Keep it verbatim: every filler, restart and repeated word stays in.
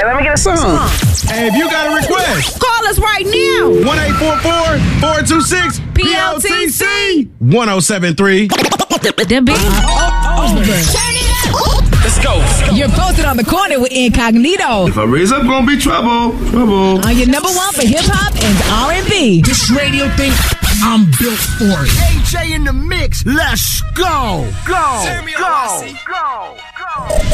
Hey, let me get a song. Hey, if you got a request, call us right now. one eight four four, four two six, P L T C one oh seven three. The big over. Turn it up. Let's go. You're posted on the corner with Incognito. If I raise up, gonna be trouble. Trouble. On your number one for hip hop and R and B. This radio thing, I'm built for it. A J in the mix. Let's go. Go. Go. Go. Go.